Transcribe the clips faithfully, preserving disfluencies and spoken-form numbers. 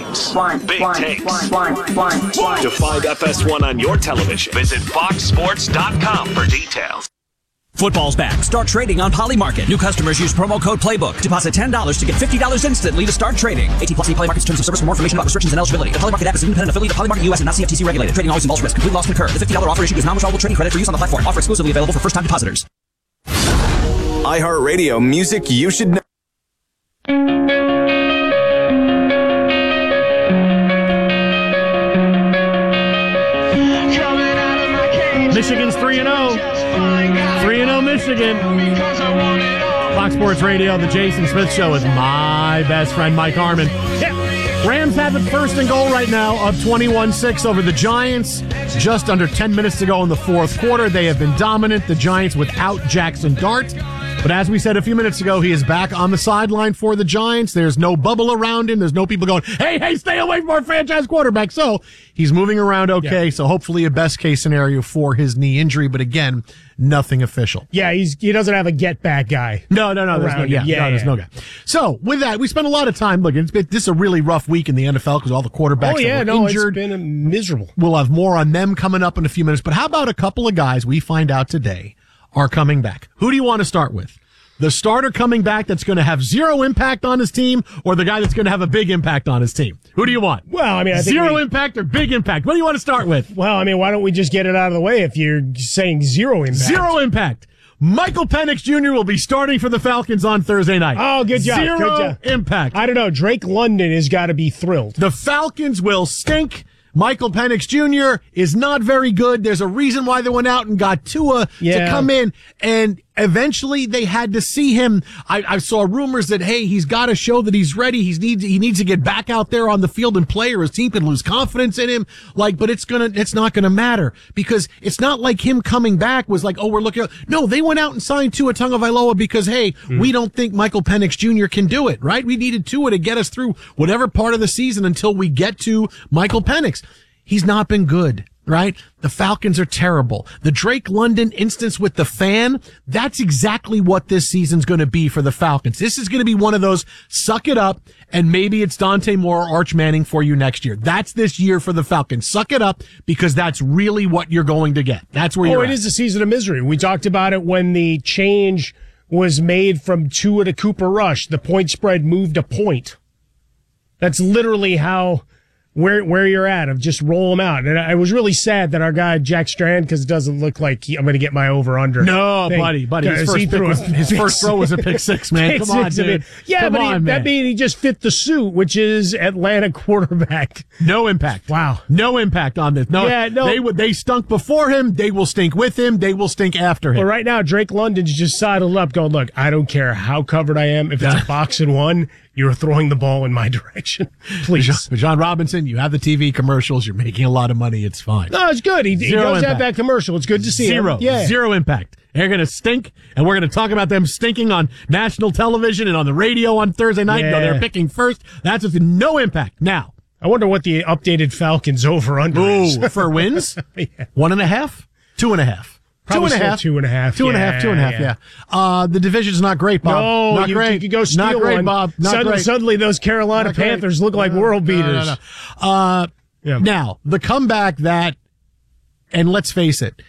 sports. One, Big one, takes. one, one, one, one. To find F S one on your television, visit fox sports dot com for details. Football's back. Start trading on Polymarket. New customers use promo code Playbook. Deposit ten dollars to get fifty dollars instantly to start trading. eighteen plus Polymarket's terms of service. For more information about restrictions and eligibility. The Polymarket app is an independent affiliate of Polymarket U S and not C F T C regulated. Trading always involves risk. Complete loss concur. The fifty dollars offer issued is non-withdrawable trading credit for use on the platform. Offer exclusively available for first-time depositors. iHeartRadio music you should know. Michigan's three and oh. three and oh Michigan. Fox Sports Radio, the Jason Smith Show with my best friend Mike Harmon. Yeah. Rams have it first and goal right now, up twenty-one six over the Giants. Just under ten minutes to go in the fourth quarter. They have been dominant, the Giants, without Jackson Dart. But as we said a few minutes ago, he is back on the sideline for the Giants. There's no bubble around him. There's no people going, hey, hey, stay away from our franchise quarterback. So he's moving around okay. Yeah. So hopefully a best case scenario for his knee injury. But again, nothing official. Yeah, he's he doesn't have a get back guy. No, no, no. There's no, yeah, yeah, no, there's yeah. no guy. So with that, we spent a lot of time looking. It's been, this is a really rough week in the N F L because all the quarterbacks oh, yeah, that were no, injured. It's been miserable. We'll have more on them coming up in a few minutes. But how about a couple of guys we find out today are coming back? Who do you want to start with? The starter coming back that's going to have zero impact on his team, or the guy that's going to have a big impact on his team? Who do you want? Well, I mean, I think zero we, impact or big impact? What do you want to start with? Well, I mean, why don't we just get it out of the way if you're saying zero impact? Zero impact. Michael Penix Junior will be starting for the Falcons on Thursday night. Oh, good job. Zero good job. impact. I don't know. Drake London has got to be thrilled. The Falcons will stink. Michael Penix Junior is not very good. There's a reason why they went out and got Tua yeah. to come in, and eventually they had to see him. I, I saw rumors that, hey, he's got to show that he's ready. He's needs he needs to get back out there on the field and play, or his team can lose confidence in him. Like, but it's gonna, it's not gonna matter because it's not like him coming back was like, oh, we're looking. No, they went out and signed Tua Tagovailoa because, hey, mm. we don't think Michael Penix Junior can do it. Right? We needed Tua to get us through whatever part of the season until we get to Michael Penix. He's not been good, right? The Falcons are terrible. The Drake London instance with the fan, that's exactly what this season's going to be for the Falcons. This is going to be one of those suck it up, and maybe it's Dante Moore or Arch Manning for you next year. That's this year for the Falcons. Suck it up because that's really what you're going to get. That's where oh, you're it at. is a season of misery. We talked about it when the change was made from Tua to Cooper Rush. The point spread moved a point. That's literally how... Where where you're at of just roll them out. And I was really sad that our guy Jack Strand, because it doesn't look like he, I'm going to get my over under. No, thing. buddy, buddy. His first, pick was, his first throw was a pick six, man. Pick Come on, dude. Yeah, Come but on, he, that means he just fit the suit, which is Atlanta quarterback. No impact. Wow, no impact on this. No, yeah, no. They they stunk before him. They will stink with him. They will stink after him. Well, right now Drake London's just sidled up, going, "Look, I don't care how covered I am. If it's a box and one, you're throwing the ball in my direction, please." John, John Robinson, you have the T V commercials. You're making a lot of money. It's fine. No, it's good. He, he does impact. have that commercial. It's good to see Zero. him. Yeah. Zero impact. They're going to stink, and we're going to talk about them stinking on national television and on the radio on Thursday night. Yeah. No, they're picking first. That's with no impact. Now, I wonder what the updated Falcons over-under is. for wins? yeah. One and a half? Two and a half. Probably two and a half. Two and a half. Two and a yeah, half. Two and a half. Yeah. yeah. Uh, the division's not great, Bob. No, not you, great. you could go steal not great, one. Bob. Not suddenly, great. Suddenly, those Carolina not Panthers great. look like no, world beaters. No, no, no. Uh, yeah. Now, the comeback that, and let's face it,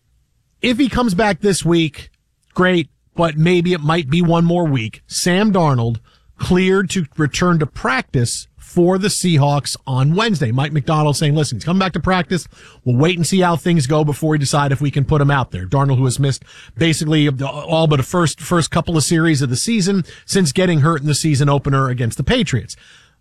if he comes back this week, great, but maybe it might be one more week. Sam Darnold cleared to return to practice for the Seahawks on Wednesday. Mike McDonald saying, listen, he's coming back to practice. We'll wait and see how things go before we decide if we can put him out there. Darnold, who has missed basically all but the first, first couple of series of the season since getting hurt in the season opener against the Patriots.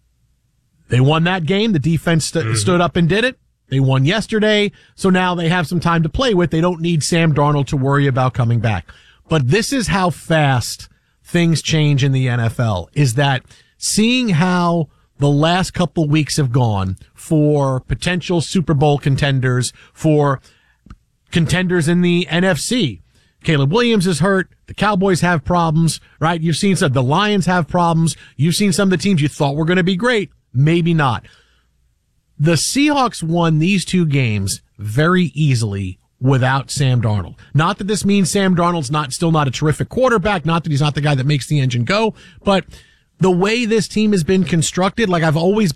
They won that game. The defense st- mm-hmm. stood up and did it. They won yesterday. So now they have some time to play with. They don't need Sam Darnold to worry about coming back. But this is how fast things change in the N F L, is that seeing how the last couple weeks have gone for potential Super Bowl contenders, for contenders in the N F C. Caleb Williams is hurt. The Cowboys have problems, right? You've seen some, the Lions have problems. You've seen some of the teams you thought were going to be great. Maybe not. The Seahawks won these two games very easily without Sam Darnold. Not that this means Sam Darnold's not, still not a terrific quarterback. Not that he's not the guy that makes the engine go, but the way this team has been constructed, like I've always